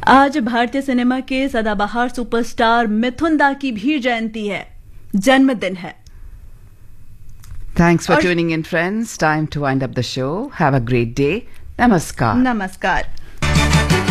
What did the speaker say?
आज भारतीय सिनेमा के सदाबहार सुपरस्टार मिथुन दा की भी जयंती है, जन्मदिन है। Thanks for tuning in, friends. Time to wind up the show. Have a great day. Namaskar. नमस्कार।